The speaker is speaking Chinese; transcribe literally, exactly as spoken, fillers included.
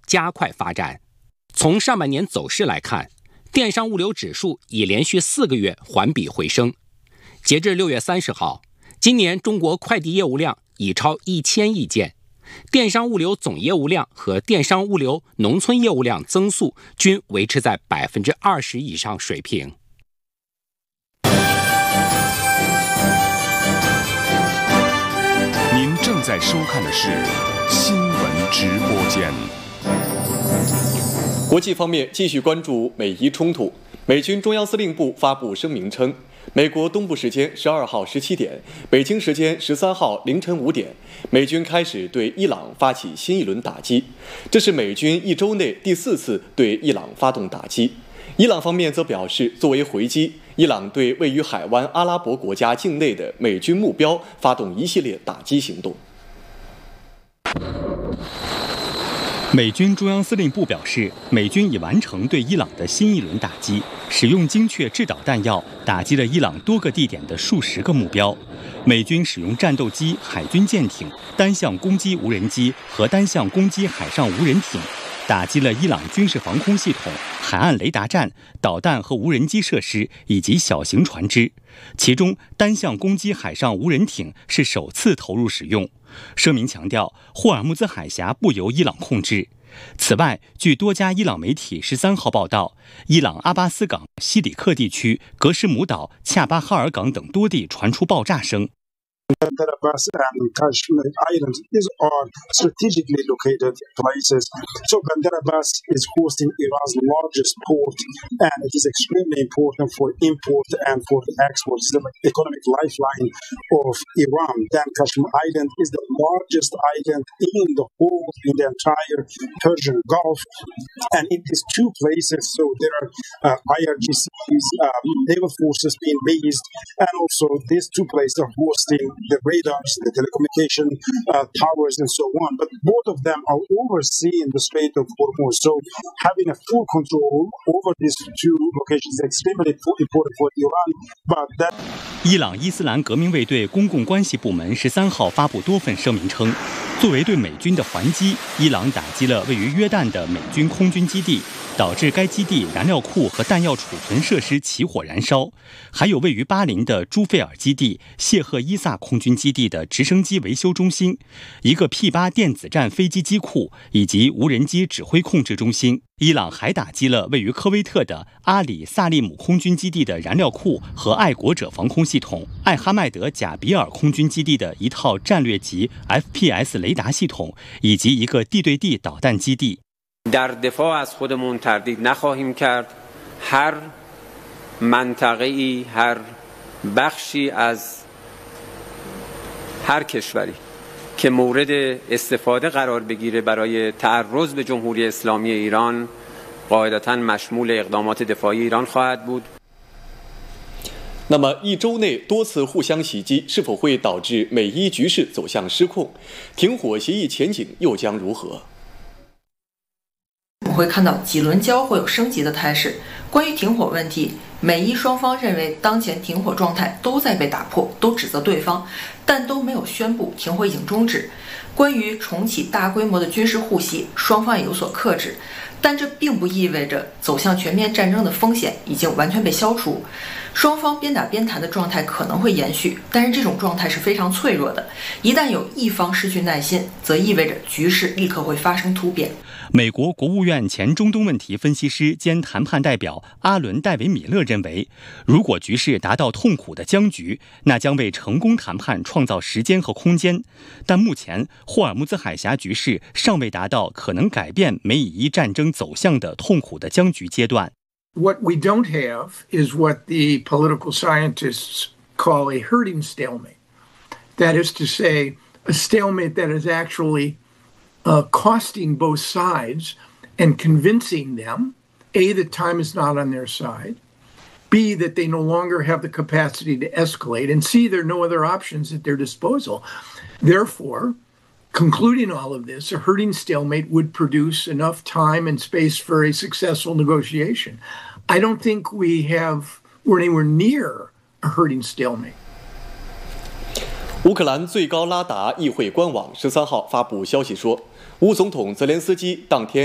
加快发展。从上半年走势来看，电商物流指数已连续四个月环比回升。截至六月三十号，今年中国快递业务量已超一千亿件，电商物流总业务量和电商物流农村业务量增速均维持在百分之二十以上水平。 您正在收看的是新闻直播间。 国际方面，继续关注美伊冲突。美军中央司令部发布声明称，美国东部时间十二号十七点，北京时间十三号凌晨五点，美军开始对伊朗发起新一轮打击。这是美军一周内第四次对伊朗发动打击。伊朗方面则表示，作为回击，伊朗对位于海湾阿拉伯国家境内的美军目标发动一系列打击行动。 美军中央司令部表示，美军已完成对伊朗的新一轮打击，使用精确制导弹药打击了伊朗多个地点的数十个目标。美军使用战斗机、海军舰艇、单向攻击无人机和单向攻击海上无人艇，打击了伊朗军事防空系统、海岸雷达站、导弹和无人机设施以及小型船只。其中，单向攻击海上无人艇是首次投入使用。声明强调，霍尔木兹海峡不由伊朗控制。此外，据多家伊朗媒体十三号报道，伊朗阿巴斯港、西里克地区、格什姆岛、恰巴哈尔港等多地传出爆炸声。 Bandar Abbas and Kashmir Islands is are strategically located places. So Bandar Abbas is hosting Iran's largest port, and it is extremely important for import and for the export. It's the economic lifeline of Iran. Then Kashmir Island is the largest island in the whole, in the entire Persian Gulf, and in these two places, so there are uh, I R G C's um, naval forces being based, and also these two places are hosting the radars, the telecommunication uh, towers, and so on. But both of them are overseeing the Strait of Hormuz. So having a full control over these two locations is extremely important for Iran. But that 伊朗伊斯兰革命卫队公共关系部门十三号发布多份声明称，作为对美军的还击，伊朗打击了位于约旦的美军空军基地，导致该基地燃料库和弹药储存设施起火燃烧，还有位于巴林的朱费尔基地、谢赫伊萨空军基地的直升机维修中心，一个 P 八 电子战飞机机库以及无人机指挥控制中心。伊朗还打击了位于科威特的阿里萨利姆空军基地的燃料库和爱国者防空系统，艾哈迈德贾比尔空军基地的一套战略级 F P S 雷达系统，以及一个地对地导弹基地。 در دفاع از خودمون تردید نخواهیم کرد. هر منطقه‌ای، هر بخشی از هر کشوری که مورد استفاده قرار بگیره برای تعرض به جمهوری اسلامی ایران قاعدتاً مشمول اقدامات دفاعی ایران خواهد بود. 那么一周内多次互相袭击，是否会导致美伊局势走向失控？停火协议前景又将如何？ 我们会看到几轮交火有升级的态势。关于停火问题，美伊双方认为当前停火状态都在被打破，都指责对方，但都没有宣布停火已经终止。关于重启大规模的军事互袭，双方也有所克制，但这并不意味着走向全面战争的风险已经完全被消除。双方边打边谈的状态可能会延续，但是这种状态是非常脆弱的。一旦有一方失去耐心，则意味着局势立刻会发生突变。 美国国务院前中东问题分析师兼谈判代表阿伦·戴维米勒认为，如果局势达到痛苦的僵局，那将为成功谈判创造时间和空间。但目前，霍尔木兹海峡局势尚未达到可能改变美以伊战争走向的痛苦的僵局阶段。 What we don't have is what the political scientists call a herding stalemate. That is to say, a stalemate that is actually uh, costing both sides and convincing them, A, that time is not on their side, B, that they no longer have the capacity to escalate, and C, there are no other options at their disposal. Therefore, concluding all of this, a herding stalemate would produce enough time and space for a successful negotiation. I don't think we have, we're anywhere near a herding stalemate. 乌克兰最高拉达议会官网十三号发布消息说，乌总统泽连斯基当天